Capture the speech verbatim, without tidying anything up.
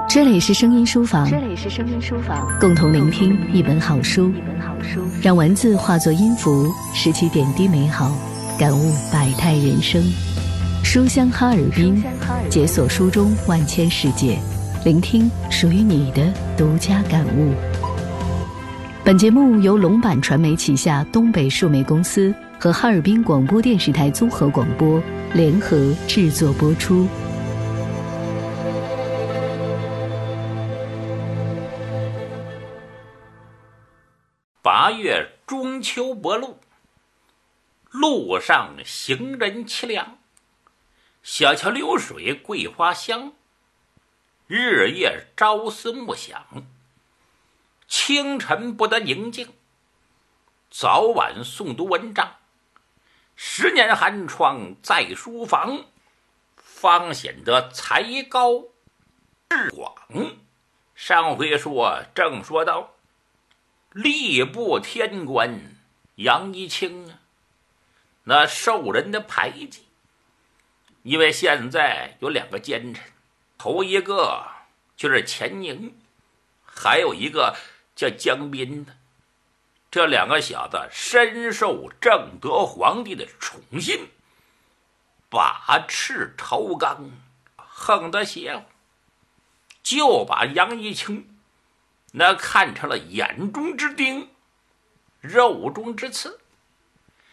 这里是声音书房， 这里是声音书房， 共同聆听一本好书， 一本好书， 让文字化作音符，拾起点滴美好，感悟百态人生。书香哈尔滨，解锁书中万千世界，聆听属于你的独家感悟。本节目由龙版传媒旗下东北数媒公司和哈尔滨广播电视台综合广播联合制作播出。 八月中秋薄露，路上行人凄凉，小桥流水桂花香，日夜朝思暮想，清晨不得宁静，早晚诵读文章，十年寒窗在书房，方显得才高志广。上回说正说到吏部天官杨一清啊，那受人的排挤，因为现在有两个奸臣，头一个就是钱宁，还有一个叫江彬的。这两个小子深受正德皇帝的宠信，把持朝纲，横得邪乎，就把杨一清那看成了眼中之钉，肉中之刺。